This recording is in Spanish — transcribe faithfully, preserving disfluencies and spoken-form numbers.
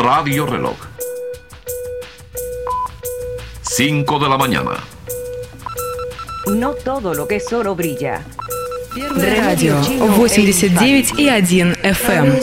Radio Reloj. cinco de la mañana. No todo lo que es oro brilla. Радио восемьдесят девять и один эф эм.